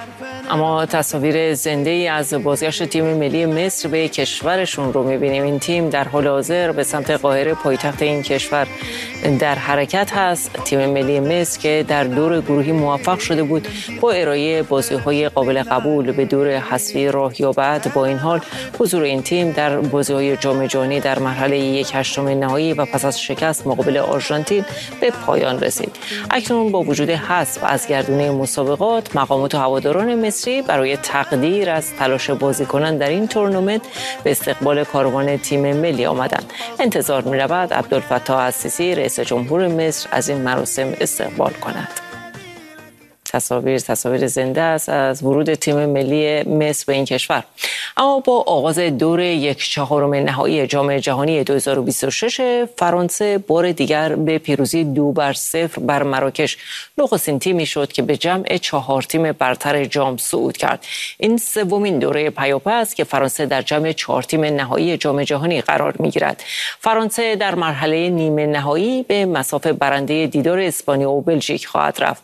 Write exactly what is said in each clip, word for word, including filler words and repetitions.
اما تصاویر زنده ای از بازگشت تیم ملی مصر به کشورشون رو می‌بینیم. این تیم در حال حاضر به سمت قاهره پایتخت این کشور در حرکت هست. تیم ملی مصر که در دور گروهی موفق شده بود با ارائه بازی‌های قابل قبول به دور حذفی راه یابد، با این حال حضور این تیم در بازی‌های جام جهانی در مرحله یک هشتم نهایی و پس از شکست مقابل آرژانتین به پایان رسید. اکنون با وجود حذف از گردونه مسابقات، مقامات و هواداران مصری برای تقدیر از تلاش بازیکنان در این تورنمنت به استقبال کاروان تیم ملی آمدند. انتظار می‌رود عبدالفتاح السیسی رئیس جمهور مصر از این مراسم استقبال کند. تصاویر تصاویر زنده است از ورود تیم ملی مصر به این کشور. اما با آغاز دور یک چهارم نهایی جام جهانی دو هزار و بیست و شش، فرانسه بار دیگر به پیروزی دو بر صفر بر مراکش نخستین تیمی شد که به جمع چهار تیم برتر جام صعود کرد. این سومین دوره پیاپی است که فرانسه در جمع چهار تیم نهایی جام جهانی قرار می‌گیرد. فرانسه در مرحله نیمه نهایی به مصاف برنده دیدار اسپانیا و بلژیک خواهد رفت.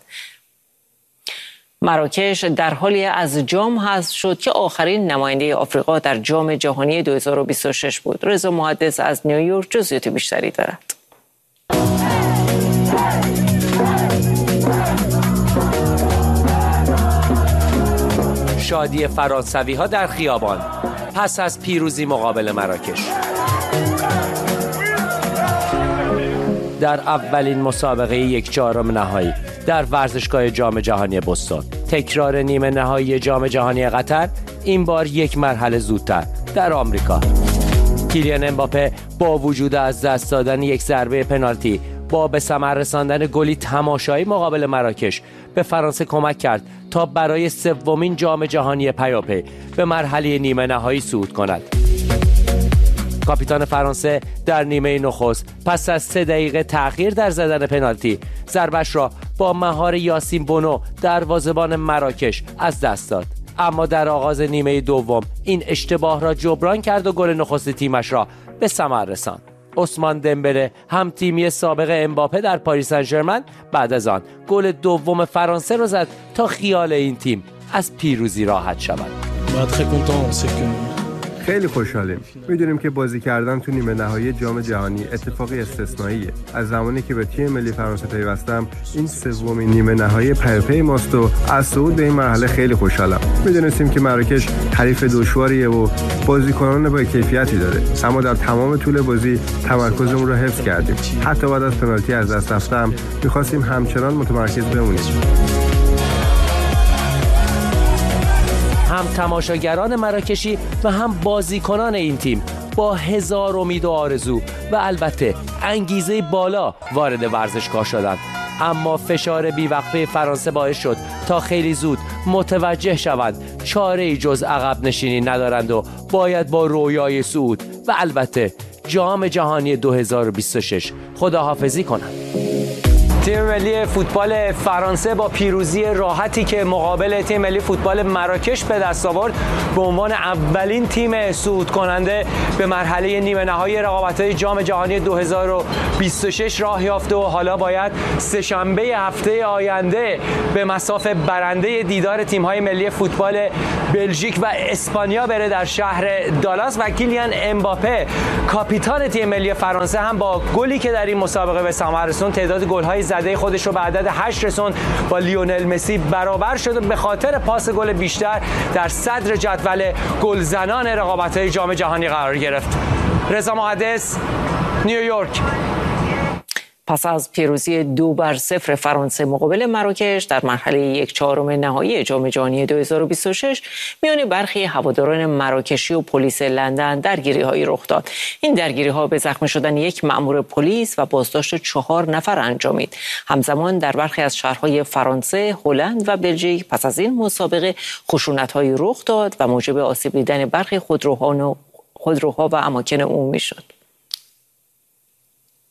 مراکش در حالی از جام حذف شد که آخرین نماینده آفریقا در جام جهانی دو هزار و بیست و شش بود. رضا محدث از نیویورک جزئیات بیشتری دارد. شادی فرانسوی ها در خیابان پس از پیروزی مقابل مراکش. در اولین مسابقه یک چهارم نهایی در ورزشگاه جام جهانی بوستون، تکرار نیمه نهایی جام جهانی قطر، این بار یک مرحله زودتر در آمریکا. کیلیان امباپه با وجود از دست دادن یک ضربه پنالتی با به ثمر رساندن گلی تماشایی مقابل مراکش به فرانسه کمک کرد تا برای سومین جام جهانی پیاپی به مرحله نیمه نهایی صعود کند. کاپیتان فرانسه در نیمه نخست پس از سه دقیقه تأخیر در زدن پنالتی ضربش را با مهار یاسین بونو دروازه‌بان مراکش از دست داد، اما در آغاز نیمه دوم این اشتباه را جبران کرد و گل نخست تیمش را به ثمر رساند. عثمان دمبله هم تیمی سابق امباپه در پاریس سن ژرمن بعد از آن گل دوم فرانسه را زد تا خیال این تیم از پیروزی راحت شود. خیلی خوشحالیم. میدونیم که بازی کردن تو نیمه نهایی جام جهانی اتفاقی استثنائیه. از زمانی که به تیم ملی فرانسه پیوستم، این سومین نیمه نهایی پیاپی ماست و از صعود به این مرحله خیلی خوشحالم. میدونستیم که مراکش حریف دشواریه و بازیکنان با کیفیتی داره، اما در تمام طول بازی تمرکزمون رو حفظ کردیم. حتی بعد از پنالتی از دست رفتم، می‌خواستیم همچنان متمرکز بمونیم. هم تماشاگران مراکشی و هم بازیکنان این تیم با هزار امید و آرزو و البته انگیزه بالا وارد ورزشگاه شدند، اما فشار بیوقفه فرانسه باعث شد تا خیلی زود متوجه شوند چاره‌ای جز عقب نشینی ندارند و باید با رویای صعود و البته جام جهانی دو هزار و بیست و شش خداحافظی کنند. تیم ملی فوتبال فرانسه با پیروزی راحتی که مقابل تیم ملی فوتبال مراکش به دست آورد به عنوان اولین تیم صعود کننده به مرحله نیمه نهایی رقابت‌های جام جهانی دو هزار و بیست و شش راه یافته و حالا باید سه‌شنبه هفته آینده به مصاف برنده دیدار تیم‌های ملی فوتبال بلژیک و اسپانیا بره در شهر دالاس و کیلیان امباپه کاپیتان تیم ملی فرانسه هم با گلی که در این مسابقه به ثمر رسوند تعداد گل‌های زده خودش رو به عدد هشت رسوند، با لیونل مسی برابر شد و به خاطر پاس گل بیشتر در صدر جدول گلزنان رقابت‌های جام جهانی قرار گرفت. رضا محدث، نیویورک. پس از پیروزی دو بر صفر فرانسه مقابل مراکش در مرحله یک چهارم نهایی جام جهانی دو هزار و بیست و شش میان برخی هواداران مراکشی و پلیس لندن درگیری‌هایی رخ داد. این درگیری‌ها به زخمی شدن یک مأمور پلیس و بازداشت چهار نفر انجامید. همزمان در برخی از شهرهای فرانسه، هلند و بلژیک پس از این مسابقه خشونت‌هایی رخ داد و موجب آسیب دیدن برخی خودروها و خودروها و اماکن عمومی شد.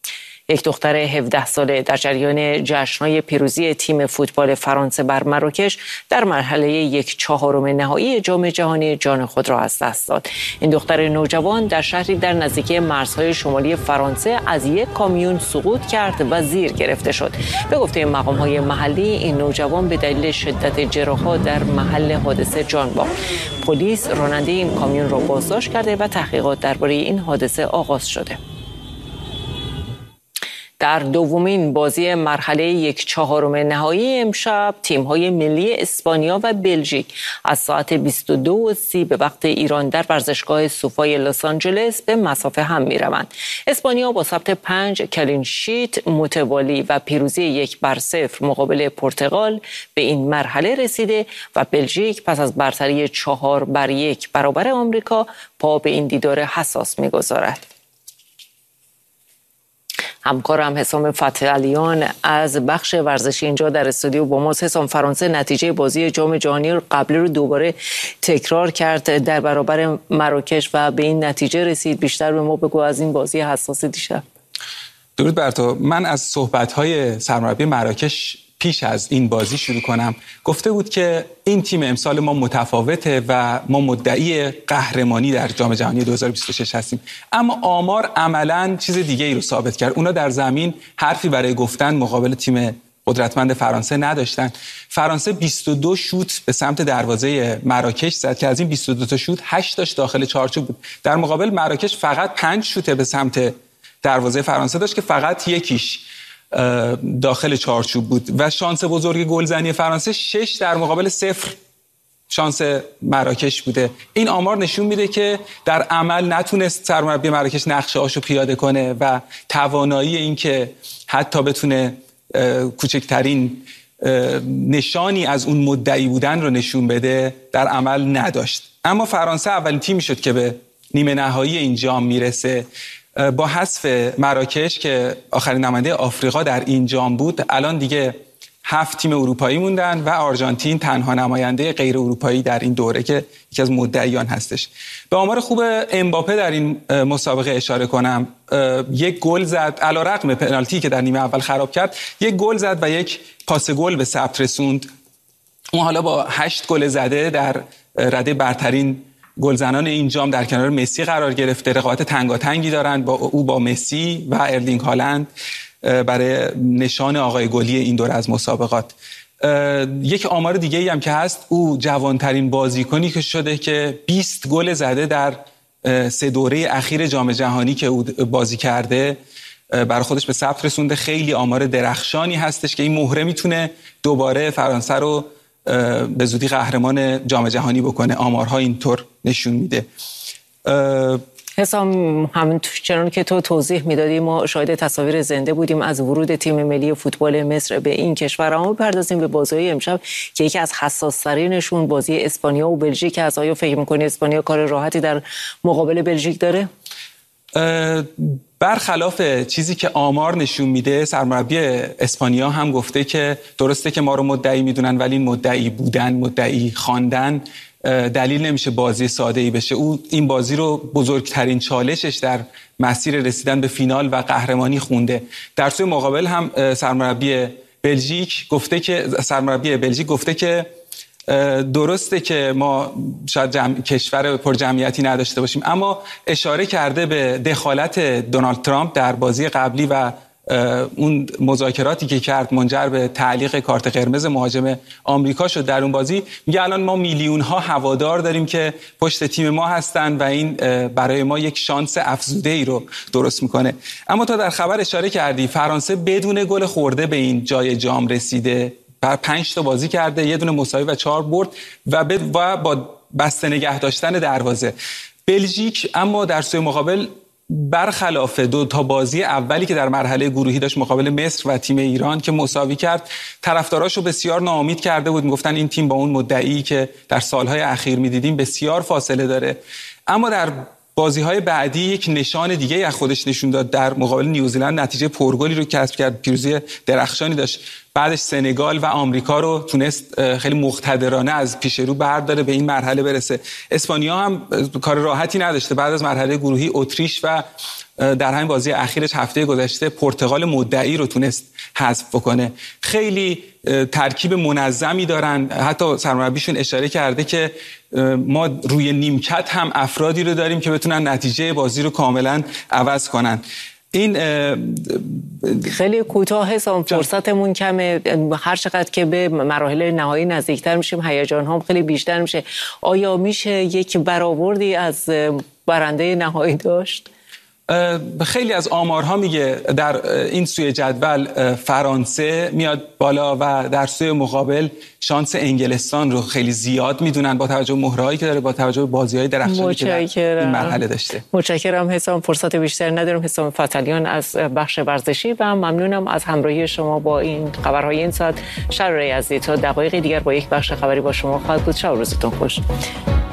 یک دختر هفده ساله در جریان جشن‌های پیروزی تیم فوتبال فرانسه بر مراکش در مرحله یک چهارم نهایی جام جهانی جان خود را از دست داد. این دختر نوجوان در شهری در نزدیکی مرزهای شمالی فرانسه از یک کامیون سقوط کرد و زیر گرفته شد. به گفته مقام‌های محلی این نوجوان به دلیل شدت جراحات در محل حادثه جان باخت. پلیس راننده این کامیون را بازداشت کرده و تحقیقات درباره این حادثه آغاز شده. در دومین بازی مرحله یک چهارم نهایی امشب تیم‌های ملی اسپانیا و بلژیک از ساعت بیست و دو و سی به وقت ایران در ورزشگاه سوفای لس آنجلس به مسافه هم می‌روند. اسپانیا با ثبت پنج کلین شیت متوالی و پیروزی یک بر صفر مقابل پرتغال به این مرحله رسیده و بلژیک پس از برتری چهار بر یک برابر آمریکا پا به این دیدار حساس می‌گذارد. همکارم حسام فتحعلیان از بخش ورزشی اینجا در استودیو با ماست. حسام، فرانسه نتیجه بازی جام جهانی رو قبلی رو دوباره تکرار کرد در برابر مراکش و به این نتیجه رسید. بیشتر به ما بگو از این بازی حساس دیشب. درود بر تو. من از صحبت‌های سرمربی مراکش پیش از این بازی شروع کنم. گفته بود که این تیم امسال ما متفاوته و ما مدعی قهرمانی در جام جهانی دو هزار و بیست و شش هستیم، اما آمار عملاً چیز دیگه ای رو ثابت کرد. اونا در زمین حرفی برای گفتن مقابل تیم قدرتمند فرانسه نداشتن. فرانسه بیست و دو شوت به سمت دروازه مراکش زد که از این بیست و دو تا شوت هشت تاش داخل چارچوب بود. در مقابل مراکش فقط پنج شوت به سمت دروازه فرانسه داشت که فقط یکیش داخل چارچوب بود و شانس بزرگ گلزنی فرانسه شش در مقابل صفر شانس مراکش بوده. این آمار نشون میده که در عمل نتونست سرمربی مراکش نقشه هاشو پیاده کنه و توانایی این که حتی بتونه کوچکترین نشانی از اون مدعی بودن رو نشون بده در عمل نداشت. اما فرانسه اولین تیمی شد که به نیمه نهایی این جام میرسه. با حذف مراکش که آخرین نماینده آفریقا در این جام بود، الان دیگه هفت تیم اروپایی موندن و آرژانتین تنها نماینده غیر اروپایی در این دوره که یکی از مدعیان هستش. به آمار خوب امباپه در این مسابقه اشاره کنم. یک گل زد، علیرغم پنالتی که در نیمه اول خراب کرد، یک گل زد و یک پاس گل به ثبت رسوند. اون حالا با هشت گل زده در رده برترین گلزنان این جام در کنار مسی قرار گرفته. رقابت تنگاتنگی دارن با او با مسی و ارلینگ هالند برای نشان آقای گلی این دوره از مسابقات. یک آمار دیگه ای هم که هست، او جوانترین بازیکنی که شده که بیست گل زده در سه دوره اخیر جام جهانی که او بازی کرده برای خودش به ثبت رسونده. خیلی آمار درخشانی هستش که این مهره میتونه دوباره فرانسه رو به زودی قهرمان جام جهانی بکنه. آمارها اینطور نشون میده. حسام، همون چنان که تو توضیح میدادی ما شاهد تصاویر زنده بودیم از ورود تیم ملی فوتبال مصر به این کشور. اما بپردازیم به بازی امشب که یکی از حساس‌ترینشون بازی اسپانیا و بلژیک است. آیا فکر می‌کنی اسپانیا کار راحتی در مقابل بلژیک داره؟ برخلاف چیزی که آمار نشون میده، سرمربی اسپانیا هم گفته که درسته که ما رو مدعی میدونن ولی این مدعی بودن، مدعی خواندن دلیل نمیشه بازی ساده‌ای بشه. او این بازی رو بزرگترین چالشش در مسیر رسیدن به فینال و قهرمانی خونده. در سوی مقابل هم سرمربی بلژیک گفته که سرمربی بلژیک گفته که درسته که ما شاید جمع... کشور پر جمعیتی نداشته باشیم، اما اشاره کرده به دخالت دونالد ترامپ در بازی قبلی و اون مذاکراتی که کرد منجر به تعلیق کارت قرمز مهاجم آمریکا شد در اون بازی. میگه الان ما میلیون ها هوادار داریم که پشت تیم ما هستن و این برای ما یک شانس افزوده ای رو درست میکنه. اما تا در خبر اشاره کردی، فرانسه بدون گل خورده به این جای جام رسیده. بر پنج تا بازی کرده، یه دونه مساوی و چهار برد و با بسته نگه داشتن دروازه. بلژیک اما در سوی مقابل برخلاف دو تا بازی اولی که در مرحله گروهی داشت مقابل مصر و تیم ایران که مساوی کرد، طرفداراشو بسیار ناامید کرده بود. میگفتن این تیم با اون مدعی که در سالهای اخیر میدیدیم بسیار فاصله داره. اما در بازی‌های بعدی یک نشان دیگه از خودش نشون داد. در مقابل نیوزیلند نتیجه پرگلی رو کسب کرد، پیروزی درخشانی داشت بعدش سنگال و آمریکا رو تونست خیلی مقتدرانه از پیش رو برداره به این مرحله برسه. اسپانیا هم کار راحتی نداشته، بعد از مرحله گروهی اتریش و در همین بازی اخیرش هفته گذشته پرتغال مدعی رو تونست حذف بکنه. خیلی ترکیب منظمی دارن، حتی سرمربیشون اشاره کرده که ما روی نیمکت هم افرادی رو داریم که بتونن نتیجه بازی رو کاملا عوض کنن. این خیلی کوتاه حسام، فرصتمون کمه، هر چقدر که به مراحل نهایی نزدیکتر میشیم هیجان هم خیلی بیشتر میشه. آیا میشه یک برآوردی از برنده نهایی داشت؟ خیلی از آمارها میگه در این سوی جدول فرانسه میاد بالا و در سوی مقابل شانس انگلستان رو خیلی زیاد میدونن با توجه به مهرهایی که داره، با توجه به بازی‌های درخشانی که در این مرحله داشته. متشکرم حسام، فرصت بیشتر ندارم. حسام فتلیان از بخش ورزشی و ممنونم از همراهی شما با این خبرهای این ساعت. شراره یزدی تا دقایق دیگر با یک بخش خبری با شما خواهد بود. شب روزتون خوش.